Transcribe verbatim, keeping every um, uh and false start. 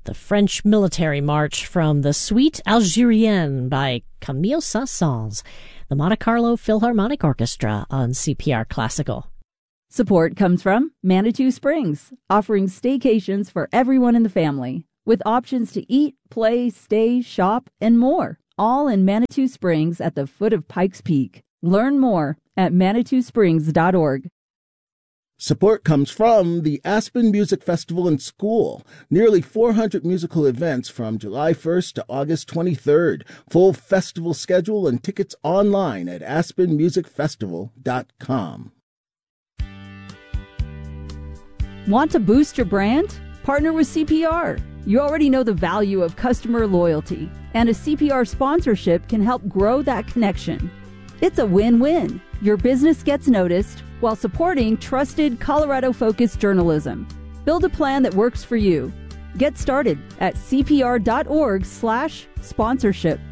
the French military march from the Suite Algérienne by Camille Saint-Saëns, the Monte Carlo Philharmonic Orchestra on C P R Classical. Support comes from Manitou Springs, offering staycations for everyone in the family, with options to eat, play, stay, shop, and more, all in Manitou Springs at the foot of Pikes Peak. Learn more at manitou springs dot org. Support comes from the Aspen Music Festival and School. Nearly four hundred musical events from July first to August twenty-third. Full festival schedule and tickets online at aspen music festival dot com. Want to boost your brand? Partner with C P R. You already know the value of customer loyalty, and a C P R sponsorship can help grow that connection. It's a win-win. Your business gets noticed while supporting trusted Colorado-focused journalism. Build a plan that works for you. Get started at c p r dot org slash sponsorship.